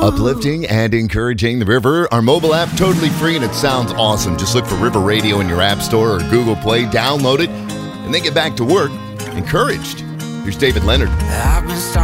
Uplifting and encouraging the river. Our mobile app, totally free, and it sounds awesome. Just look for River Radio in your App Store or Google Play, download it, and then get back to work encouraged. Here's David Leonard. I've been